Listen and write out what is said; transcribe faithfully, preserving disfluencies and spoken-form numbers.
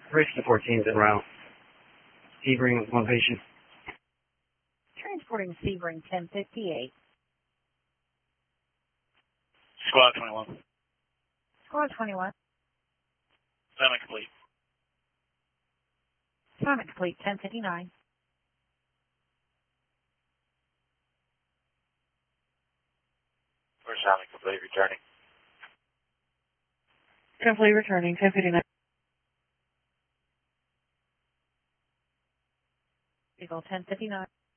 Risky fourteen's en route. Sebring, one patient. Transporting Sebring ten fifty-eight. Squad twenty-one. Squad twenty-one. Assignment complete. Assignment complete ten fifty-nine. Assignment complete, returning. Complete returning ten fifty-nine. Eagle ten fifty-nine.